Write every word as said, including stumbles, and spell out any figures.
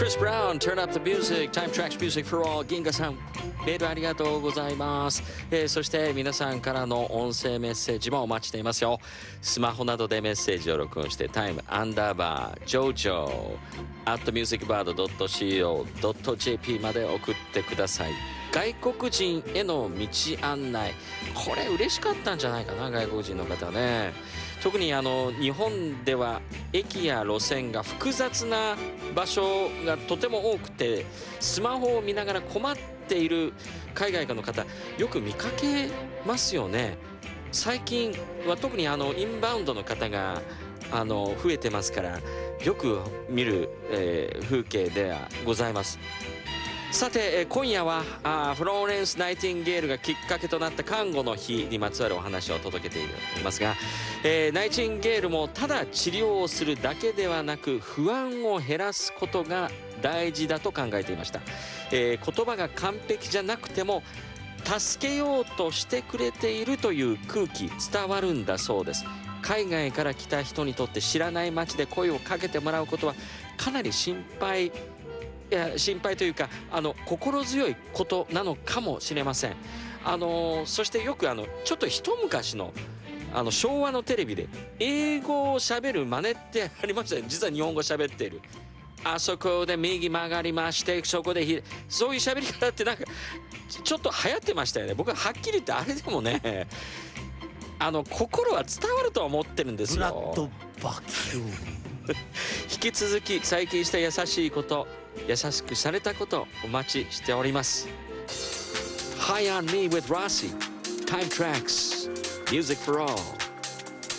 Chris Brown, Turn Up the Music, Time Tracks Music for All。 銀河さん、メールありがとうございます、えー、そして皆さんからの音声メッセージもお待ちしていますよ。スマホなどでメッセージを録音して Time アンダーバー ジョジョ at musicbird ドット シーオー ドット ジェーピー まで送ってください。外国人への道案内、これ嬉しかったんじゃないかな、外国人の方ね。特にあの日本では駅や路線が複雑な場所がとても多くて、スマホを見ながら困っている海外の方よく見かけますよね。最近は特にあのインバウンドの方があの増えてますから、よく見る、えー、風景ではございます。さて今夜はあフローレンス・ナイティンゲールがきっかけとなった看護の日にまつわるお話を届けていますが、えー、ナイチンゲールもただ治療をするだけではなく不安を減らすことが大事だと考えていました。えー、言葉が完璧じゃなくても助けようとしてくれているという空気伝わるんだそうです。海外から来た人にとって知らない街で声をかけてもらうことはかなり心配いや心配というかあの心強いことなのかもしれません。あのそしてよくあのちょっと一昔のあの昭和のテレビで英語を喋る真似ってありましたね。実は日本語喋っている。あそこで右曲がりましてそこでひそういう喋り方ってなんかちょっと流行ってましたよね。僕ははっきり言ってあれでもねあの心は伝わるとは思ってるんですよ。 ブラッドバキュー引き続き最近した優しいこと優しくされたことお待ちしております。 High on Me with Rossi Time Tracks Music for All。